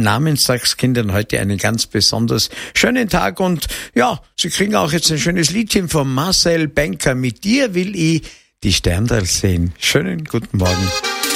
Namenstagskindern heute einen ganz besonders schönen Tag. Und ja, Sie kriegen auch jetzt ein schönes Liedchen von Marcel Benker. Mit dir will ich die Sterndal sehen. Schönen guten Morgen.